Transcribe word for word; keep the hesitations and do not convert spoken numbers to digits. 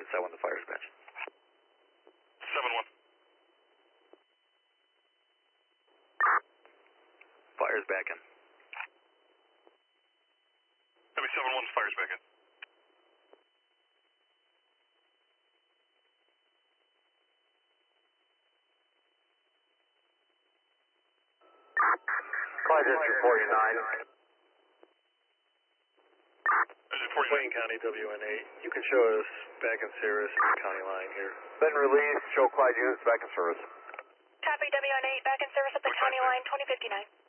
nine seven, the fire dispatch. seven one. Fire's back in. Heavy seven one, fire's back in. Clyde District forty-nine. Wayne County W N eight. You can show us back in service county line here. Been released. Show Clyde units back in service. Copy W N eight, back in service at the county line, twenty fifty-nine.